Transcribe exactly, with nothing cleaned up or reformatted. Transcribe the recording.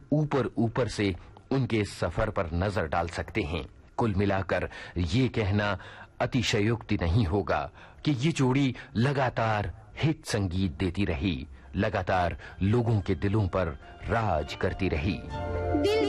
ऊपर ऊपर से उनके सफर पर नजर डाल सकते हैं। कुल मिलाकर ये कहना अतिशयोक्ति नहीं होगा कि ये जोड़ी लगातार हिट संगीत देती रही, लगातार लोगों के दिलों पर राज करती रही।